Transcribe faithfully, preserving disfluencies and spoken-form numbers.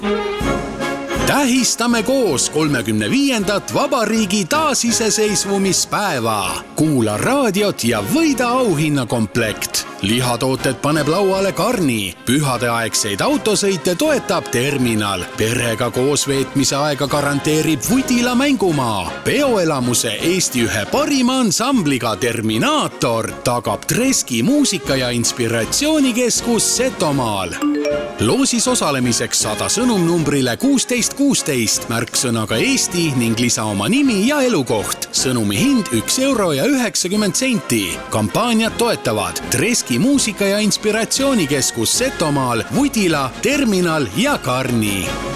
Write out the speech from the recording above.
Tähistame koos kolmekümne viiendat vabariigi taasiseseisvumispäeva. Kuula raadiot ja võida auhinnakomplekt. Lihatooted paneb lauale Karni. Pühadeaegseid autosõite toetab Terminal. Perega koos veetmise aega garanteerib Vutila mängumaa. Peoelamuse Eesti ühe parima ansambliga Terminaator tagab Treski muusika- ja inspiratsioonikeskus Setomaal. Loosis osalemiseks sada sõnum numbrile kuusteist kuusteist, märksõnaga Eesti ning lisa oma nimi ja elukoht. Sõnumi hind üks euro ja üheksakümmend senti. Kampaaniat toetavad Treski muusika- ja inspiratsioonikeskus Setomaal, Vutila, Terminal ja Karni.